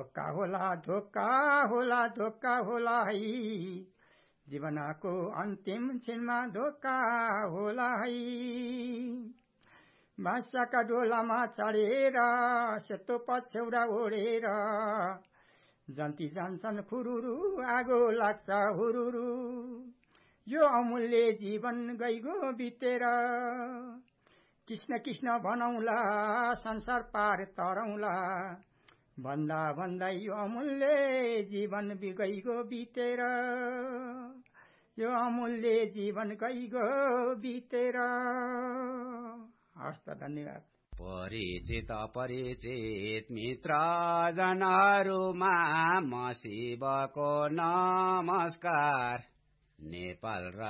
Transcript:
धोका होला धोका होला धोका होला है जीवनको अन्तिम क्षणमा धोका होला है बाँसका डोलामा चढेर सेतो पछौडा ओढेर जन्ती जान्छन् फुरुरु आगो लाग्छ हुरुरु यो अमूल्य जीवन गइगो बितेर कृष्ण कृष्ण भनौला संसार पार तरौला भन्दा भन्दै यो अमूल्य जीवन गइगो बितेर यो अमूल्य जीवन गइगो बितेर। हस्त धन्यवाद। परिचित अपरिचित मित्र जनहरूमा म शिवको नमस्कार। नेपाल